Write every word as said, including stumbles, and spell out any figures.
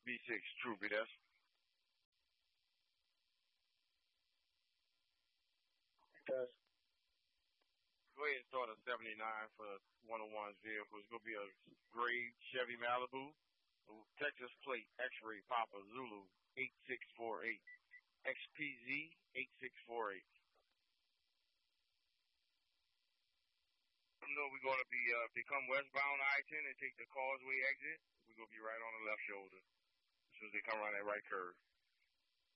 B six, Troopy, that's. Okay. Go ahead and start a seventy-nine for one oh one's vehicle. It's going to be a gray Chevy Malibu, Texas plate, X-ray, Papa, Zulu, eight six four eight, X P Z eight six four eight. No, we're going to be uh, become westbound I ten and take the Causeway exit. We're going to be right on the left shoulder as soon as they come around that right curve.